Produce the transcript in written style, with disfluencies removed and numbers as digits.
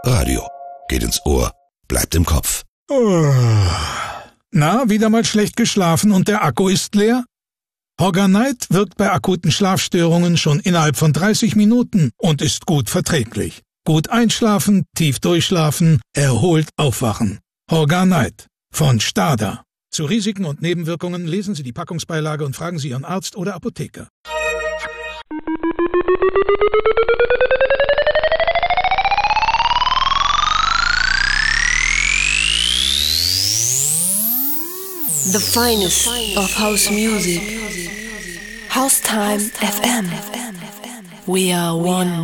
Radio. Geht ins Ohr, bleibt im Kopf. Na, wieder mal schlecht geschlafen und der Akku ist leer? Horganite wirkt bei akuten Schlafstörungen schon innerhalb von 30 Minuten und ist gut verträglich. Gut einschlafen, tief durchschlafen, erholt aufwachen. Horganite von Stada. Zu Risiken und Nebenwirkungen lesen Sie die Packungsbeilage und fragen Sie Ihren Arzt oder Apotheker. The finest of house music. House Time FM. We are one.